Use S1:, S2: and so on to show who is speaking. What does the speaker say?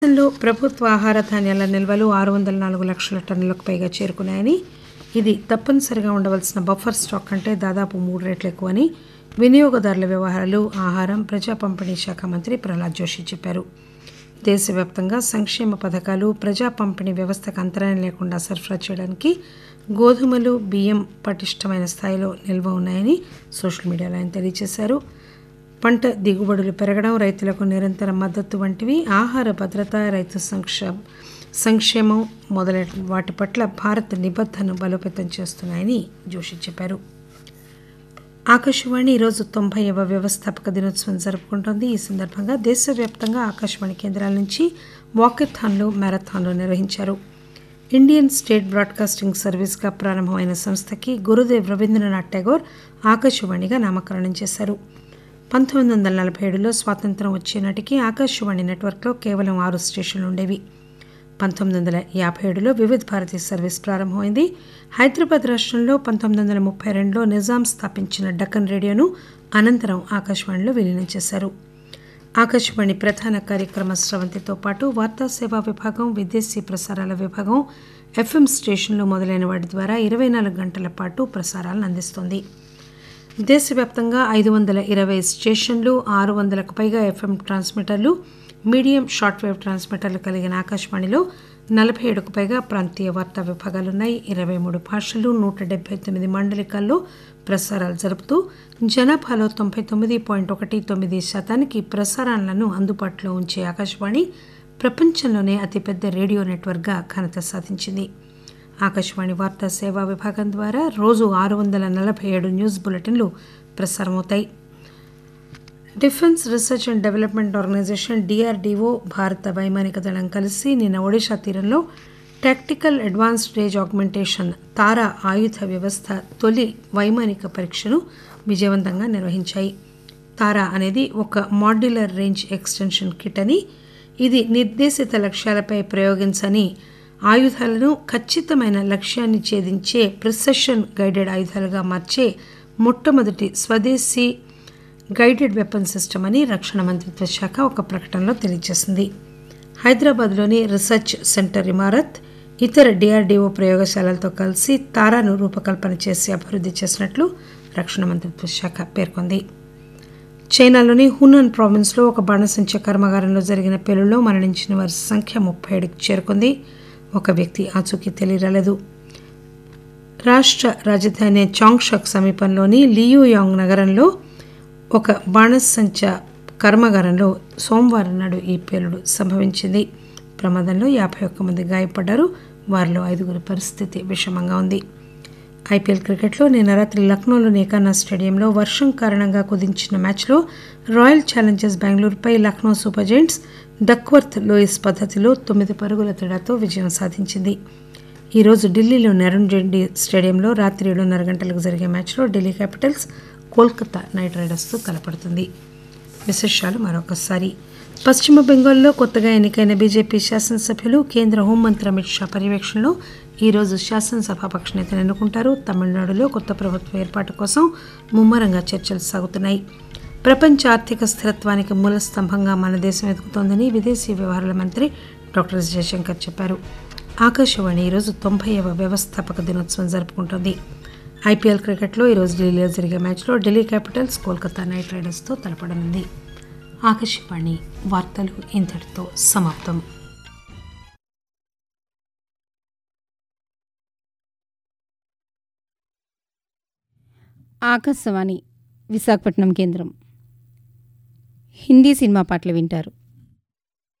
S1: దేశంలో ప్రభుత్వ ఆహార ధాన్యాల నిల్వలు 604 లక్షల టన్నులకు పైగా చేరుకున్నాయని, ఇది తప్పనిసరిగా ఉండవలసిన బఫర్ స్టాక్ కంటే దాదాపు 3 రెట్లు ఎక్కువని వినియోగదారుల వ్యవహారాలు, ఆహారం, ప్రజా పంపిణీ శాఖ మంత్రి ప్రహ్లాద్ జోషి చెప్పారు. దేశవ్యాప్తంగా సంక్షేమ పథకాలు, ప్రజా పంపిణీ వ్యవస్థకు అంతరాయం లేకుండా సరఫరా చేయడానికి గోధుమలు, బియ్యం పటిష్టమైన స్థాయిలో నిల్వ ఉన్నాయని సోషల్ మీడియాలో ఆయన తెలియజేశారు. పంట దిగుబడులు పెరగడం, రైతులకు నిరంతర మద్దతు వంటివి ఆహార భద్రత, రైతు సంక్షేమం మొదలైన వాటి పట్ల భారత్ నిబద్ధతను బలోపేతం చేస్తున్నాయని జోషి చెప్పారు. ఆకాశవాణి ఈరోజు 90వ వ్యవస్థాపక దినోత్సవం జరుపుకుంటోంది. ఈ సందర్భంగా దేశవ్యాప్తంగా ఆకాశవాణి కేంద్రాల నుంచి వాకథాన్లు, మ్యారథాన్లు నిర్వహించారు. ఇండియన్ స్టేట్ బ్రాడ్కాస్టింగ్ సర్వీస్గా ప్రారంభమైన సంస్థకి గురుదేవ్ రవీంద్రనాథ్ ఠాగూర్ ఆకాశవాణిగా నామకరణం చేశారు. 1947లో స్వాతంత్ర్యం వచ్చే నాటికి ఆకాశవాణి నెట్వర్క్లో కేవలం 6 స్టేషన్లు ఉండేవి. 1957లో వివిధ భారతి సర్వీస్ ప్రారంభమైంది. హైదరాబాద్ రాష్ట్రంలో 1932లో నిజాం స్థాపించిన డక్కన్ రేడియోను అనంతరం ఆకాశవాణిలో విలీనం చేశారు. ఆకాశవాణి ప్రధాన కార్యక్రమ స్రవంతితో పాటు వార్తా సేవా విభాగం, విదేశీ ప్రసారాల విభాగం, ఎఫ్ఎం స్టేషన్లు మొదలైన వాటి ద్వారా 24 గంటల పాటు ప్రసారాలను అందిస్తోంది. దేశవ్యాప్తంగా 520 స్టేషన్లు, 600కు పైగా ఎఫ్ఎం ట్రాన్స్మిటర్లు, మీడియం షార్ట్ వేవ్ ట్రాన్స్మిటర్లు కలిగిన ఆకాశవాణిలో 47కు పైగా ప్రాంతీయ వార్తా విభాగాలున్నాయి. 23 భాషలు, 179 మాండలికాల్లో ప్రసారాలు జరుపుతూ జనాభాలో 99.19% ప్రసారాలను అందుబాటులో ఉంచే ఆకాశవాణి ప్రపంచంలోనే అతిపెద్ద రేడియో నెట్వర్క్గా ఘనత సాధించింది. ఆకాశవాణి వార్తా సేవా విభాగం ద్వారా రోజు 647 న్యూస్ బులెటిన్లు ప్రసారమవుతాయి. Defence research and development organisation DRDO, భారత వైమానిక దళం కలిసి నిన్న ఒడిషా తీరంలో టాక్టికల్ అడ్వాన్స్డ్ రేంజ్ ఆగ్మెంటేషన్ తారా ఆయుధ వ్యవస్థ తొలి వైమానిక పరీక్షను విజయవంతంగా నిర్వహించాయి. తారా అనేది ఒక మాడ్యులర్ రేంజ్ ఎక్స్టెన్షన్ కిట్ అని, ఇది నిర్దేశిత లక్ష్యాలపై ప్రయోగించని ఆయుధాలను ఖచ్చితమైన లక్ష్యాన్ని ఛేదించే ప్రిసిషన్ గైడెడ్ ఆయుధాలుగా మార్చే మొట్టమొదటి స్వదేశీ గైడెడ్ వెపన్ సిస్టమ్ అని రక్షణ మంత్రిత్వ శాఖ ఒక ప్రకటనలో తెలియజేసింది. హైదరాబాద్లోని రీసెర్చ్ సెంటర్ ఇమారత్, ఇతర డిఆర్డీఓ ప్రయోగశాలలతో కలిసి తారాను రూపకల్పన చేసి అభివృద్ధి చేసినట్లు రక్షణ మంత్రిత్వ శాఖ పేర్కొంది. చైనాలోని హునాన్ ప్రావిన్స్లో ఒక బాణసంచ కర్మాగారంలో జరిగిన పేలుళ్లో మరణించిన వారి సంఖ్య 37కి చేరుకుంది. ఒక వ్యక్తి ఆచూకీ తెలియరాలేదు. రాష్ట్ర రాజధాని చాంగ్షక్ సమీపంలోని లియూయాంగ్ నగరంలో ఒక బాణసంచ కర్మాగారంలో సోమవారం నాడు ఈ పేలుడు సంభవించింది. ప్రమాదంలో 51 మంది గాయపడ్డారు. వారిలో 5 పరిస్థితి విషమంగా ఉంది. ఐపీఎల్ క్రికెట్లో నిన్న రాత్రి లక్నోలోని ఏకానా స్టేడియంలో వర్షం కారణంగా కుదించిన మ్యాచ్లో royal Challengers బెంగళూరుపై Lucknow super giants Duckworth Lewis పద్ధతిలో 9 పరుగుల తేడాతో విజయం సాధించింది. ఈరోజు ఢిల్లీలోని అరుణ్ జైట్లీ స్టేడియంలో రాత్రి 7:30 గంటలకు జరిగే మ్యాచ్లో ఢిల్లీ క్యాపిటల్స్ కోల్కతా నైట్ రైడర్స్తో తలపడుతుంది. విశేషాలు మరొకసారి. పశ్చిమ బెంగాల్లో కొత్తగా ఎన్నికైన బీజేపీ శాసనసభ్యులు కేంద్ర హోంమంత్రి అమిత్ షా పర్యవేక్షణలో ఈరోజు శాసనసభాపక్ష నేతను ఎన్నుకుంటారు. తమిళనాడులో కొత్త ప్రభుత్వ ఏర్పాటు కోసం ముమ్మరంగా చర్చలు సాగుతున్నాయి. ప్రపంచ ఆర్థిక స్థిరత్వానికి మూల స్తంభంగా మన దేశం ఎదుగుతోందని విదేశీ వ్యవహారాల మంత్రి డాక్టర్ ఎస్ జయశంకర్ చెప్పారు. ఆకాశవాణి ఈరోజు 90వ వ్యవస్థాపక దినోత్సవం జరుపుకుంటోంది. ఐపీఎల్ క్రికెట్లో ఈరోజు ఢిల్లీలో జరిగే మ్యాచ్లో ఢిల్లీ క్యాపిటల్స్ కోల్కతా నైట్ రైడర్స్తో తలపడనుంది. ఆకాశవాణి వార్తలు ఇంతటితో సమాప్తం.
S2: ఆకాశవాణి విశాఖపట్నం కేంద్రం. హిందీ సినిమా పాటలు వింటారు.